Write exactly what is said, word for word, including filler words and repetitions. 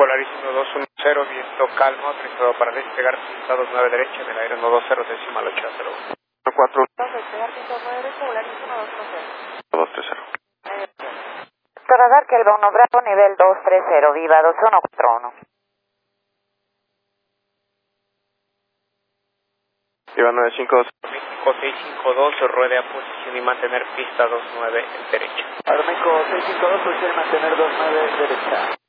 Volaris uno dos uno cero, viento calmo, autorizado para despegar pista dos nueve derecha del aire uno dos cero decimal ocho cero uno. cuatro. Despegar pista dos nueve derecha, Volaris uno dos uno cero. dos tres cero. Radar que el uno Bravo, nivel dos tres cero, viva dos uno cuatro uno. Viva nueve cinco dos. México seis cinco dos, ruede a posición y mantener pista dos nueve derecha. México seis cinco dos, posición y mantener dos nueve derecha.